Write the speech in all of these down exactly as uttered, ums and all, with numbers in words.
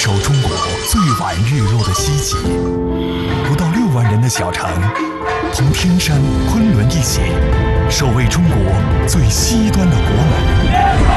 守中国最晚日落的西极，不到六万人的小城，同天山、昆仑一起，守卫中国最西端的国门。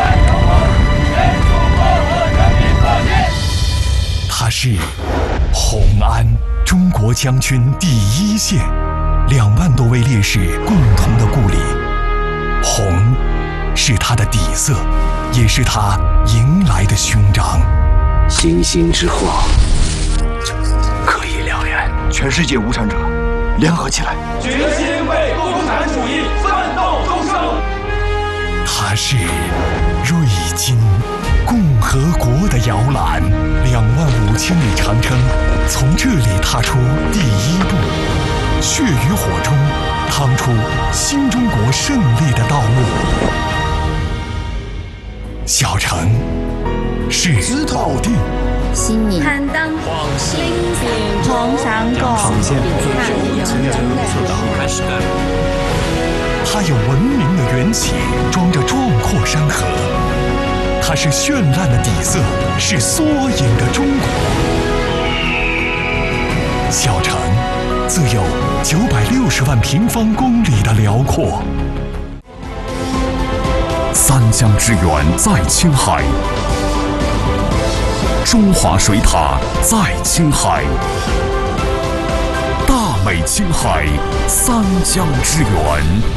它是红安，中国将军第一线，两万多位烈士共同的故里。红是它的底色，也是它迎来的勋章。 星星之火可以燎原， 全世界无产者联合起来， 决心为共产主义奋斗终生。 它是瑞金，共和国的摇篮。两万五千里长征，从这里踏出第一步，血与火中趟出新中国胜利的道路。小城是保定， 新年坦荡新品红闪狗航线它有文明的缘起，装着壮阔山河。它是绚烂的底色，是缩影的中国。小城自有九百六十万平方公里的辽阔。 三江之源在青海，中华水塔在青海，大美青海，三江之源。